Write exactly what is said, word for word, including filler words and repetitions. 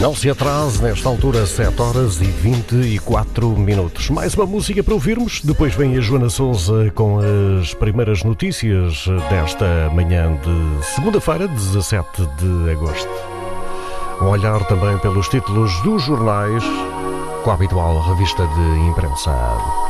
Não se atrase, nesta altura, sete horas e vinte e quatro minutos. Mais uma música para ouvirmos. Depois vem a Joana Sousa com as primeiras notícias desta manhã de segunda-feira, dezassete de agosto. Um olhar também pelos títulos dos jornais, com a habitual revista de imprensa.